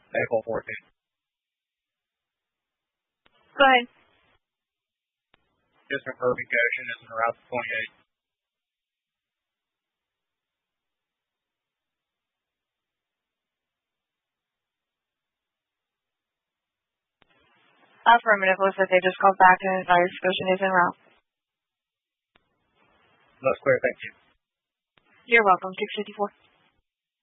April 14th. Go ahead. Just confirming Goshen is en route to 28. Affirmative. Looks like they just called back and advised Goshen is en route. That's clear. Thank you. You're welcome. 654.